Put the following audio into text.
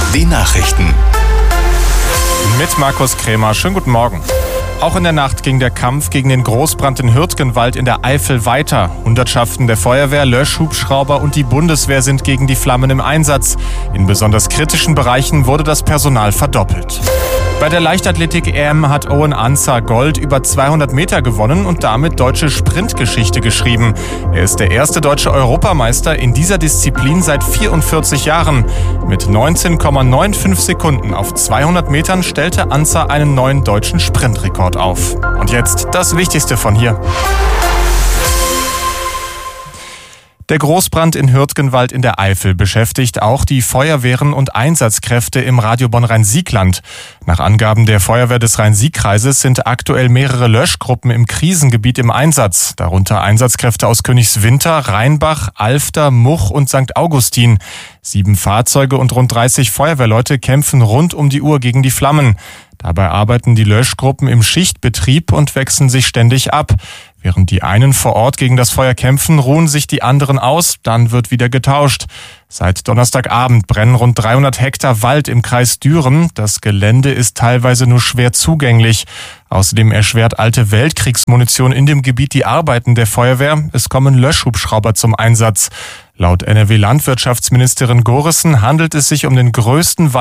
Die Nachrichten. Mit Markus Krämer. Schönen guten Morgen. Auch in der Nacht ging der Kampf gegen den Großbrand in Hürtgenwald in der Eifel weiter. Hundertschaften der Feuerwehr, Löschhubschrauber und die Bundeswehr sind gegen die Flammen im Einsatz. In besonders kritischen Bereichen wurde das Personal verdoppelt. Bei der Leichtathletik-EM hat Owen Ansah Gold über 200 Meter gewonnen und damit deutsche Sprintgeschichte geschrieben. Er ist der erste deutsche Europameister in dieser Disziplin seit 44 Jahren. Mit 19,95 Sekunden auf 200 Metern stellte Ansah einen neuen deutschen Sprintrekord auf. Und jetzt das Wichtigste von hier. Der Großbrand in Hürtgenwald in der Eifel beschäftigt auch die Feuerwehren und Einsatzkräfte im Radio Bonn-Rhein-Sieg-Land. Nach Angaben der Feuerwehr des Rhein-Sieg-Kreises sind aktuell mehrere Löschgruppen im Krisengebiet im Einsatz, darunter Einsatzkräfte aus Königswinter, Rheinbach, Alfter, Much und St. Augustin. 7 Fahrzeuge und rund 30 Feuerwehrleute kämpfen rund um die Uhr gegen die Flammen. Dabei arbeiten die Löschgruppen im Schichtbetrieb und wechseln sich ständig ab. Während die einen vor Ort gegen das Feuer kämpfen, ruhen sich die anderen aus, dann wird wieder getauscht. Seit Donnerstagabend brennen rund 300 Hektar Wald im Kreis Düren. Das Gelände ist teilweise nur schwer zugänglich. Außerdem erschwert alte Weltkriegsmunition in dem Gebiet die Arbeiten der Feuerwehr. Es kommen Löschhubschrauber zum Einsatz. Laut NRW-Landwirtschaftsministerin Gorissen handelt es sich um den größten Wald